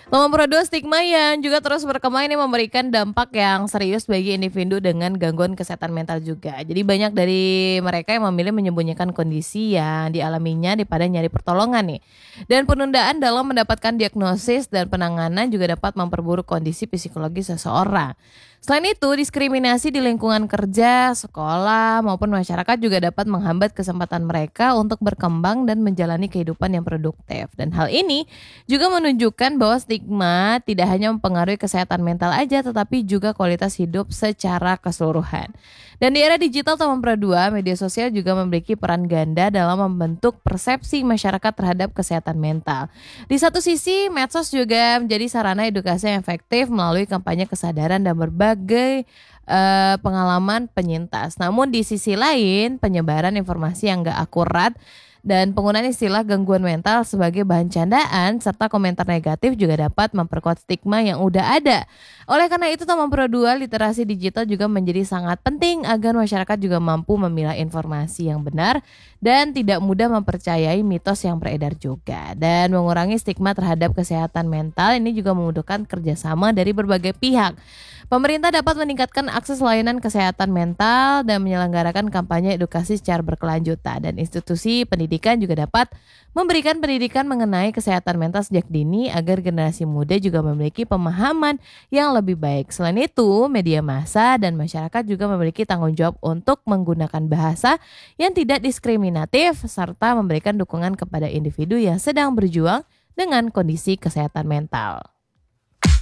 Nomor 2, stigma yang juga terus berkembang ini memberikan dampak yang serius bagi individu dengan gangguan kesehatan mental juga. Jadi banyak dari mereka yang memilih menyembunyikan kondisi yang dialaminya daripada nyari pertolongan nih. Dan penundaan dalam mendapatkan diagnosis dan penanganan juga dapat memperburuk kondisi psikologis seseorang. Selain itu, diskriminasi di lingkungan kerja, sekolah, maupun masyarakat juga dapat menghambat kesempatan mereka untuk berkembang dan menjalani kehidupan yang produktif. Dan hal ini juga menunjukkan bahwa stigma tidak hanya mempengaruhi kesehatan mental aja, tetapi juga kualitas hidup secara keseluruhan. Dan di era digital tahun 2, media sosial juga memiliki peran ganda dalam membentuk persepsi masyarakat terhadap kesehatan mental. Di satu sisi, medsos juga menjadi sarana edukasi yang efektif melalui kampanye kesadaran dan berbagai pengalaman penyintas. Namun di sisi lain, penyebaran informasi yang gak akurat dan penggunaan istilah gangguan mental sebagai bahan candaan serta komentar negatif juga dapat memperkuat stigma yang udah ada. Oleh karena itu, nomor 2, literasi digital juga menjadi sangat penting agar masyarakat juga mampu memilah informasi yang benar dan tidak mudah mempercayai mitos yang beredar juga. Dan mengurangi stigma terhadap kesehatan mental ini juga membutuhkan kerjasama dari berbagai pihak. Pemerintah dapat meningkatkan akses layanan kesehatan mental dan menyelenggarakan kampanye edukasi secara berkelanjutan, dan institusi pendidikan juga dapat memberikan pendidikan mengenai kesehatan mental sejak dini agar generasi muda juga memiliki pemahaman yang lebih baik. Selain itu, media massa dan masyarakat juga memiliki tanggung jawab untuk menggunakan bahasa yang tidak diskriminatif serta memberikan dukungan kepada individu yang sedang berjuang dengan kondisi kesehatan mental.